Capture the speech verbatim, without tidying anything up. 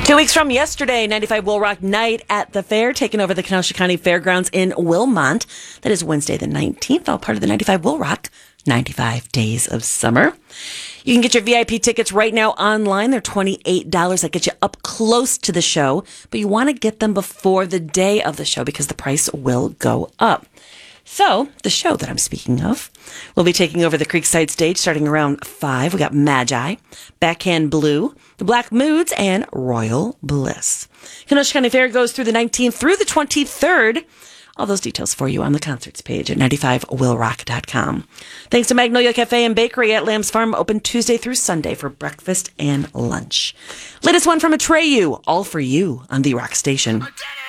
Two weeks from yesterday, ninety-five Will Rock Night at the Fair, taking over the Kenosha County Fairgrounds in Wilmont. That is Wednesday the nineteenth, all part of the ninety-five Will Rock ninety-five Days of Summer. You can get your V I P tickets right now online. They're twenty-eight dollars. That gets you up close to the show, but you want to get them before the day of the show because the price will go up. So, the show that I'm speaking of will be taking over the Creekside stage starting around five. We got Magi, Backhand Blue, The Black Moods, and Royal Bliss. Kenosha County Fair goes through the nineteenth through the twenty-third. All those details for you on the concerts page at ninety-five will rock dot com. Thanks to Magnolia Cafe and Bakery at Lamb's Farm, open Tuesday through Sunday for breakfast and lunch. Latest one from Atreyu, all for you on the Rock Station.